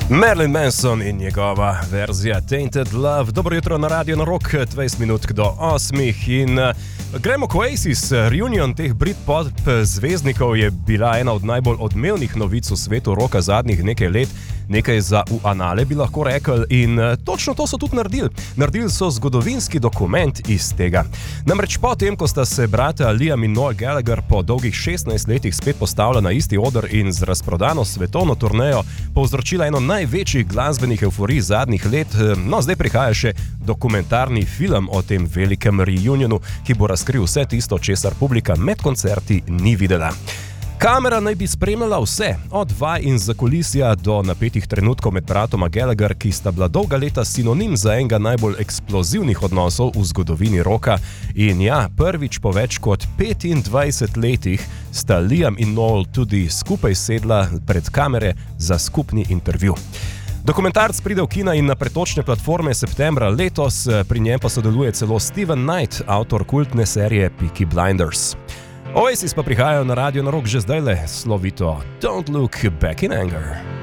Marilyn Manson in njegova verzija Tainted Love. Dobro jutro na Radio na Rock, 20 minut do 8 in gremo k Oasis. Reunion teh Britpop zvezdnikov je bila ena od najbolj odmevnih novic v svetu rocka zadnjih nekaj let. Nekaj za v anale bi lahko rekli in točno to so tudi naredili. Naredili so zgodovinski dokument iz tega. Namreč potem, ko sta se brata Liam in Noel Gallagher po dolgih 16 letih spet postavila na isti oder in z razprodano svetovno turnejo povzročila eno največjih glasbenih euforij zadnjih let, no zdaj prihaja še dokumentarni film o tem velikem reunionu, ki bo razkril vse tisto, česar publika med koncerti ni videla. Kamera naj bi spremljala vse, od vaj in zakulisja do napetih trenutkov med bratoma Gallagher, ki sta bila dolga leta sinonim za enega najbolj eksplozivnih odnosov v zgodovini rocka. In ja, prvič po več kot 25 letih sta Liam in Noel tudi skupaj sedla pred kamere za skupni intervju. Dokumentarc pride v kina in na pretočne platforme septembra letos, pri njem pa sodeluje celo Steven Knight, avtor kultne serije Peaky Blinders. Oasis pa prihajajo na Radio na Rock že zdajle, slovito Don't Look Back in Anger.